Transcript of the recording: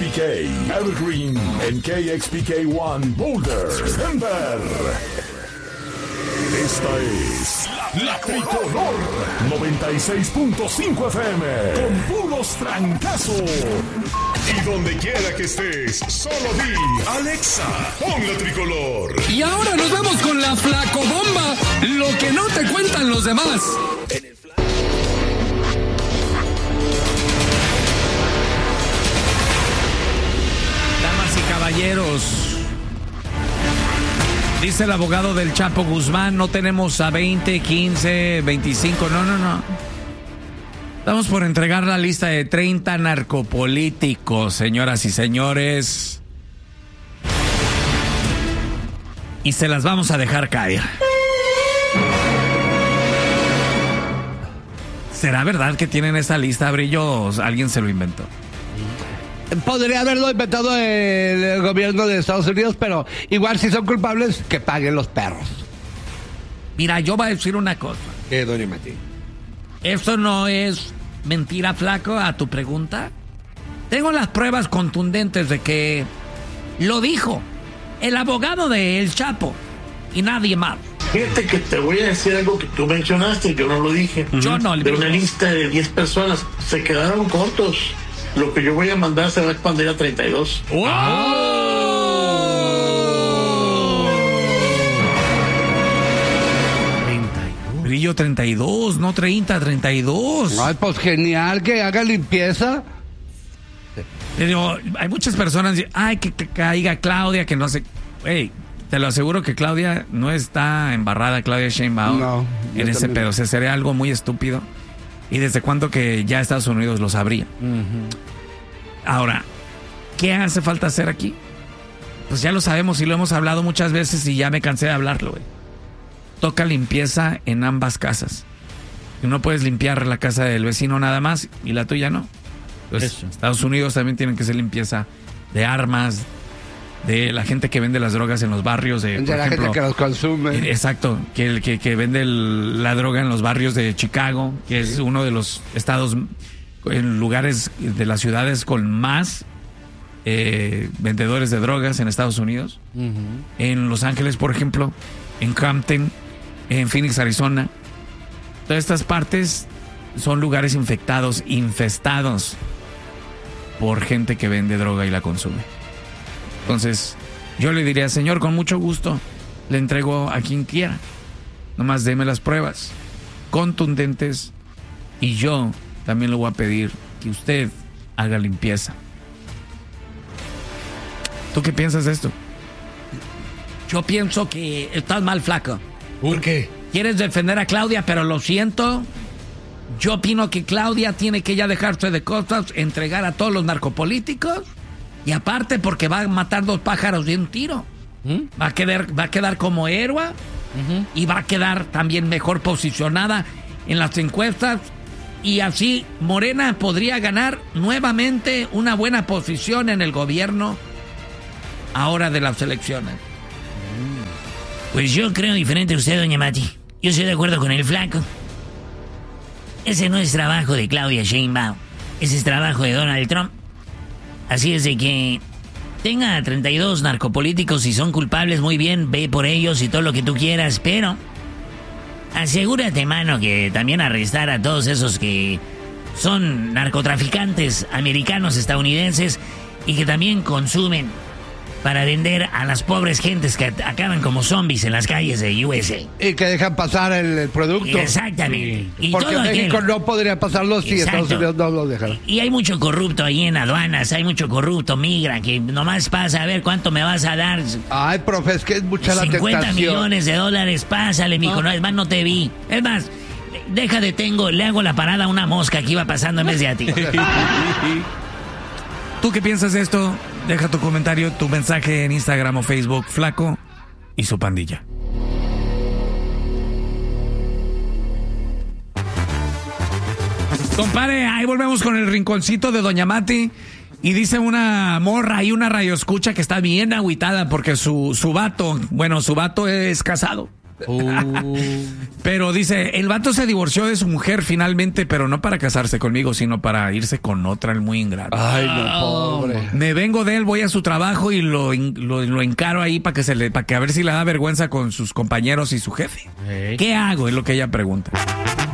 KXPK, Evergreen, en KXPK1, Boulder, Denver. Esta es la Tricolor 96.5 FM con puros trancazos. Y donde quiera que estés, solo di Alexa, pon la Tricolor. Y ahora nos vamos con la flacobomba, lo que no te cuentan los demás. Damas y caballeros, dice el abogado del Chapo Guzmán, no tenemos a 20, 15, 25, no. Estamos por entregar la lista de 30 narcopolíticos, señoras y señores. Y se las vamos a dejar caer. ¿Será verdad que tienen esa lista, Brillo, o alguien se lo inventó? Podría haberlo inventado el gobierno de Estados Unidos, pero igual si son culpables, que paguen los perros. Mira, yo voy a decir una cosa. ¿Qué, doña Mati? ¿Esto no es mentira, flaco, a tu pregunta? Tengo las pruebas contundentes de que lo dijo el abogado de El Chapo y nadie más. Fíjate que te voy a decir algo que tú mencionaste, yo no lo dije. Yo no. De una lista de 10 personas, se quedaron cortos. Lo que yo voy a mandar se va a expandir a 32. ¡Oh! Brillo 32, no 30, 32. Ay, pues genial, que haga limpieza. Pero hay muchas personas que ay, que caiga Claudia, que no sé. Hey, te lo aseguro que Claudia no está embarrada, Claudia Sheinbaum, no, en ese también. pedo. O sea, sería algo muy estúpido. ¿Y desde cuándo que ya Estados Unidos lo sabría? Ahora, ¿qué hace falta hacer aquí? Pues ya lo sabemos y lo hemos hablado muchas veces y ya me cansé de hablarlo, güey. Toca limpieza en ambas casas. Y no puedes limpiar la casa del vecino nada más y la tuya no. Entonces, Estados Unidos también tiene que hacer limpieza de armas, de la gente que vende las drogas en los barrios de la ejemplo, gente que los consume. Exacto, que vende la droga en los barrios de Chicago, que es uno de los estados, en lugares de las ciudades con más vendedores de drogas en Estados Unidos. En Los Ángeles, por ejemplo, en Compton, en Phoenix, Arizona. Todas estas partes son lugares infestados por gente que vende droga y la consume. Entonces, yo le diría, señor, con mucho gusto, le entrego a quien quiera. Nomás deme las pruebas contundentes y yo también le voy a pedir que usted haga limpieza. ¿Tú qué piensas de esto? Yo pienso que estás mal, flaco. ¿Por qué? Quieres defender a Claudia, pero lo siento. Yo opino que Claudia tiene que ya dejarse de cosas, entregar a todos los narcopolíticos. Y aparte porque va a matar dos pájaros de un tiro. Va a quedar como héroe y va a quedar también mejor posicionada en las encuestas. Y así Morena podría ganar nuevamente una buena posición en el gobierno ahora de las elecciones. Pues yo creo diferente a usted, doña Mati. Yo estoy de acuerdo con el flaco. Ese no es trabajo de Claudia Sheinbaum. Ese es trabajo de Donald Trump. Así es de que tenga 32 narcopolíticos, si son culpables, muy bien, ve por ellos y todo lo que tú quieras, pero asegúrate, mano, que también arrestar a todos esos que son narcotraficantes americanos, estadounidenses y que también consumen para vender a las pobres gentes que acaban como zombies en las calles de USA. Y que dejan pasar el producto. Exactamente. Sí. Y porque todo México aquel... no podría pasarlo si Exacto. Estados Unidos no lo dejara. Y hay mucho corrupto ahí en aduanas, hay mucho corrupto, migra, que nomás pasa a ver cuánto me vas a dar. Ay, profe, es que es mucha la 50 tentación. millones de dólares, pásale, mijo. No, es más, no te vi. Es más, le hago la parada a una mosca que iba pasando en vez de a ti. ¿Tú qué piensas de esto? Deja tu comentario, tu mensaje en Instagram o Facebook, Flaco y su pandilla. Compadre, ahí volvemos con el rinconcito de Doña Mati. Y dice una morra y una radioescucha que está bien agüitada porque su vato es casado. Pero dice, el vato se divorció de su mujer finalmente, pero no para casarse conmigo, sino para irse con otra, el muy ingrato. Ay, no, pobre. Me vengo de él, voy a su trabajo y lo encaro ahí para que a ver si le da vergüenza con sus compañeros y su jefe. ¿Qué hago? Es lo que ella pregunta.